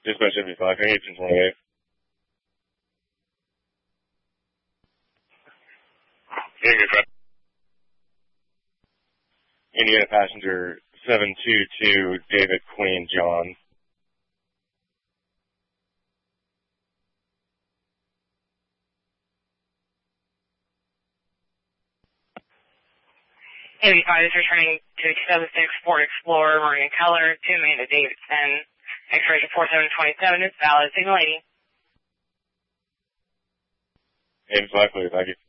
Dispatch 75, can I get 1028? Indiana passenger 722, David Queen John. 85 is returning to 2006 Ford Explorer, Marine color, to Amanda Davidson. Expiration 4727 is valid. Signal 80. 85, please, thank you.